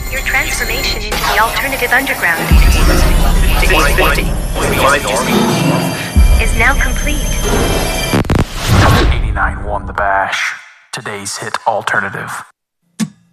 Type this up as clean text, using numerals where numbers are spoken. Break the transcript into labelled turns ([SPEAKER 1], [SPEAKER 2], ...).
[SPEAKER 1] Your transformation into the alternative underground
[SPEAKER 2] 650.
[SPEAKER 1] is now complete.
[SPEAKER 3] 89 won the bash. Today's hit alternative.